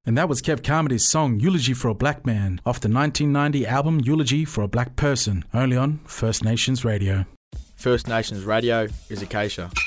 And that was Kev Carmody's song Eulogy for a Black Man off the 1990 album Eulogy for a Black Person, only on First Nations Radio. First Nations Radio is Acacia.